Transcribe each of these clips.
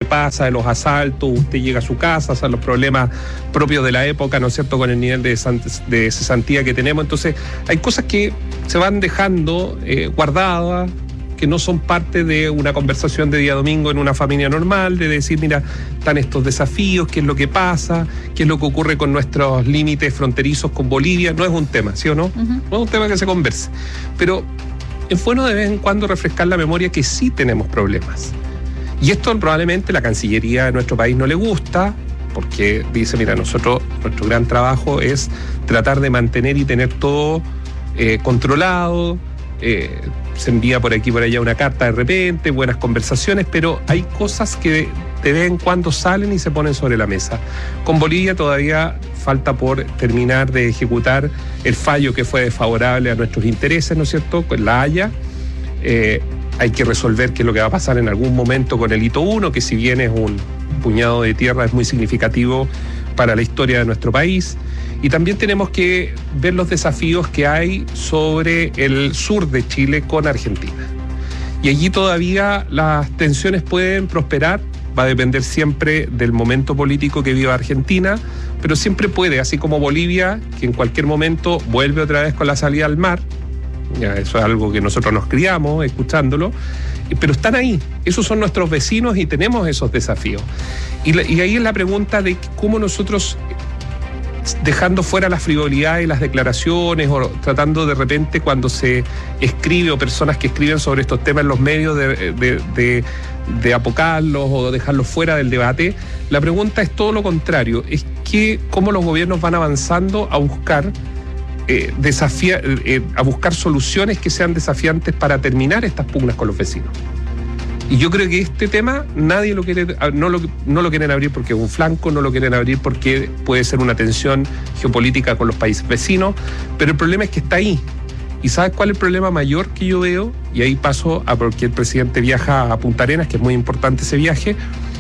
pasa, de los asaltos, usted llega a su casa, son los problemas propios de la época, ¿no es cierto?, con el nivel de cesantía que tenemos. Entonces, hay cosas que se van dejando guardadas, que no son parte de una conversación de día domingo en una familia normal, de decir, mira, están estos desafíos, qué es lo que pasa, qué es lo que ocurre con nuestros límites fronterizos con Bolivia. No es un tema, ¿sí o no? No es un tema que se converse. Pero es bueno de vez en cuando refrescar la memoria que sí tenemos problemas. Y esto probablemente la Cancillería de nuestro país no le gusta, porque dice, mira, nuestro gran trabajo es tratar de mantener y tener todo controlado. Se envía por aquí y por allá una carta de repente, buenas conversaciones, pero hay cosas que de vez en cuando salen y se ponen sobre la mesa. Con Bolivia todavía falta por terminar de ejecutar el fallo que fue desfavorable a nuestros intereses, ¿no es cierto?, con la Haya. Hay que resolver qué es lo que va a pasar en algún momento con el hito 1, que si bien es un puñado de tierra, es muy significativo para la historia de nuestro país. Y también tenemos que ver los desafíos que hay sobre el sur de Chile con Argentina. Y allí todavía las tensiones pueden prosperar, va a depender siempre del momento político que viva Argentina, pero siempre puede, así como Bolivia, que en cualquier momento vuelve otra vez con la salida al mar. Ya, eso es algo que nosotros nos criamos escuchándolo, pero están ahí, esos son nuestros vecinos y tenemos esos desafíos. Y ahí es la pregunta de cómo nosotros, dejando fuera la frivolidad y las declaraciones, o tratando de repente cuando se escribe, o personas que escriben sobre estos temas en los medios, de apocarlos o dejarlos fuera del debate, la pregunta es todo lo contrario, es que cómo los gobiernos van avanzando a buscar a buscar soluciones que sean desafiantes para terminar estas pugnas con los vecinos. Y yo creo que este tema nadie lo quiere, no lo quieren abrir porque es un flanco, no lo quieren abrir porque puede ser una tensión geopolítica con los países vecinos, pero el problema es que está ahí. ¿Y sabes cuál es el problema mayor que yo veo? Y ahí paso a porque el presidente viaja a Punta Arenas, que es muy importante ese viaje.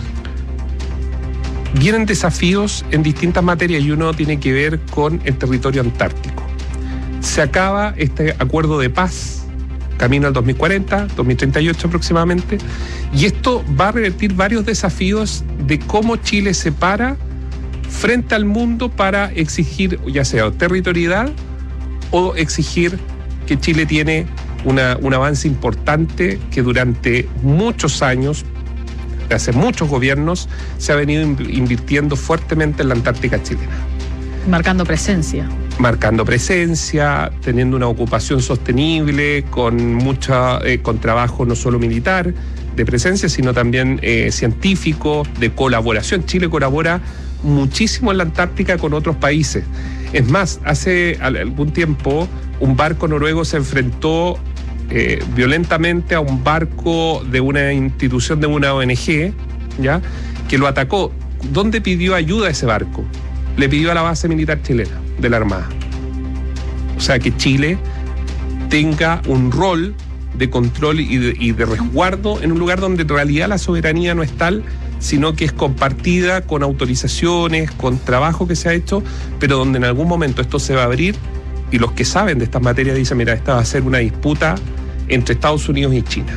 Vienen desafíos en distintas materias y uno tiene que ver con el territorio antártico. Se acaba este acuerdo de paz, camino al 2040, 2038 aproximadamente, y esto va a revertir varios desafíos de cómo Chile se para frente al mundo para exigir, ya sea territorialidad o exigir que Chile tiene un avance importante que durante muchos años, hace muchos gobiernos, se ha venido invirtiendo fuertemente en la Antártica chilena. Marcando presencia, teniendo una ocupación sostenible, con trabajo no solo militar de presencia, sino también científico, de colaboración. Chile colabora muchísimo en la Antártica con otros países. Es más, hace algún tiempo un barco noruego se enfrentó violentamente a un barco de una institución de una ONG, ¿ya?, que lo atacó. ¿Dónde pidió ayuda ese barco? Le pidió a la base militar chilena de la Armada. O sea, que Chile tenga un rol de control y de resguardo en un lugar donde en realidad la soberanía no es tal, sino que es compartida con autorizaciones, con trabajo que se ha hecho, pero donde en algún momento esto se va a abrir y los que saben de estas materias dicen, mira, esta va a ser una disputa entre Estados Unidos y China.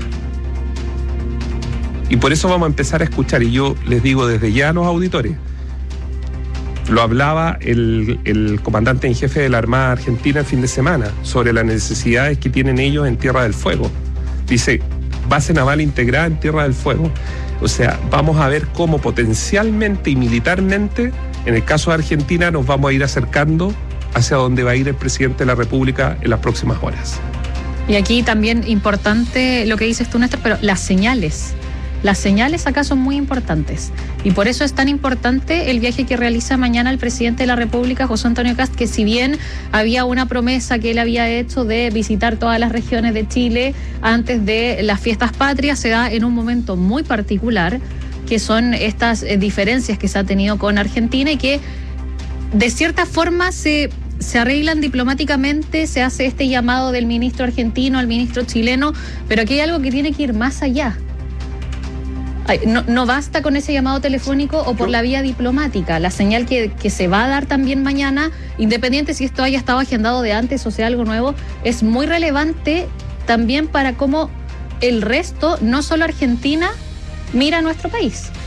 Y por eso vamos a empezar a escuchar, y yo les digo desde ya a los auditores, lo hablaba el comandante en jefe de la Armada Argentina el fin de semana, sobre las necesidades que tienen ellos en Tierra del Fuego. Dice, base naval integrada en Tierra del Fuego. O sea, vamos a ver cómo potencialmente y militarmente, en el caso de Argentina, nos vamos a ir acercando hacia donde va a ir el presidente de la República en las próximas horas. Y aquí también importante lo que dices tú, Néstor, pero las señales acá son muy importantes. Y por eso es tan importante el viaje que realiza mañana el presidente de la República, José Antonio Kast, que si bien había una promesa que él había hecho de visitar todas las regiones de Chile antes de las fiestas patrias, se da en un momento muy particular, que son estas diferencias que se ha tenido con Argentina y que de cierta forma se arreglan diplomáticamente, se hace este llamado del ministro argentino al ministro chileno, pero aquí hay algo que tiene que ir más allá. No basta con ese llamado telefónico o por la vía diplomática. La señal que se va a dar también mañana, independiente si esto haya estado agendado de antes o sea algo nuevo, es muy relevante también para cómo el resto, no solo Argentina, mira a nuestro país.